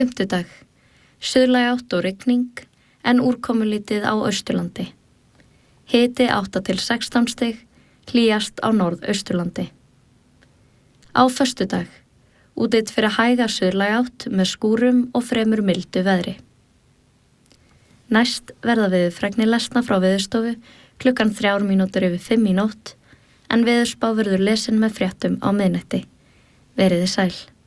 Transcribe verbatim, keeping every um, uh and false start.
Fimmtudag. Suðlæg átt og rigning, en úrkomulítið á Austurlandi. Hiti átta til sextán stig, hlýjast á Norðausturlandi. Á föstudag. Útlit fyrir hæga suðlæg átt með skúrum og fremur mildu veðri. Næst verða veðurfregnir lesnar frá Veðurstofu klukkan þrjár mínútur yfir fimm í nótt, en veðurspá verður lesin með fréttum á miðnætti. Veriði sæl.